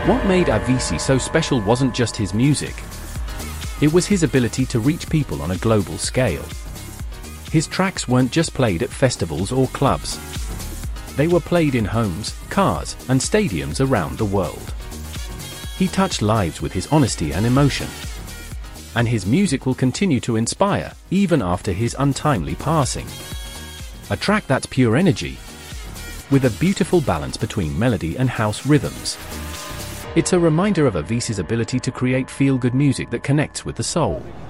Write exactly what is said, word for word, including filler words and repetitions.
What made Avicii so special wasn't just his music. It was his ability to reach people on a global scale. His tracks weren't just played at festivals or clubs. They were played in homes, cars, and stadiums around the world. He touched lives with his honesty and emotion. And his music will continue to inspire, even after his untimely passing. A track that's pure energy, with a beautiful balance between melody and house rhythms. It's a reminder of Avicii's ability to create feel-good music that connects with the soul.